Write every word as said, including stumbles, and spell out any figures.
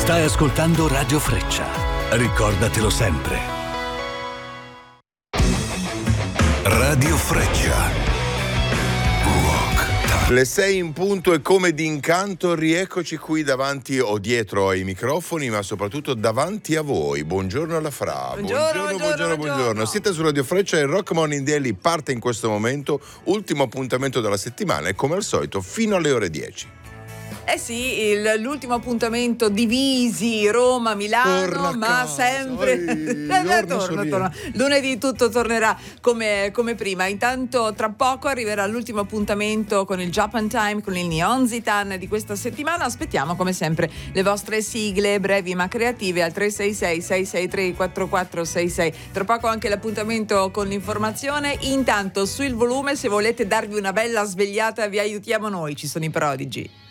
Stai ascoltando Radio Freccia. Ricordatelo sempre. Radio Freccia. Le sei in punto e come d'incanto rieccoci qui davanti o dietro ai microfoni, ma soprattutto davanti a voi. Buongiorno alla Fra. Buongiorno, buongiorno, buongiorno, buongiorno, buongiorno. buongiorno. Siete su Radio Freccia e il Rock Morning Daily parte in questo momento, ultimo appuntamento della settimana e come al solito fino alle ore dieci. Eh sì, il, l'ultimo appuntamento divisi Roma-Milano, Torna a ma casa, sempre oi, torna, torna, torna. Lunedì tutto tornerà come, come prima. Intanto tra poco arriverà l'ultimo appuntamento con il Japan Time, con il Neon Zitan di questa settimana. Aspettiamo come sempre le vostre sigle brevi ma creative al tre sei sei sei sei tre quattro quattro sei sei. Tra poco anche l'appuntamento con l'informazione. Intanto sul volume, se volete darvi una bella svegliata, vi aiutiamo noi, ci sono i prodigi.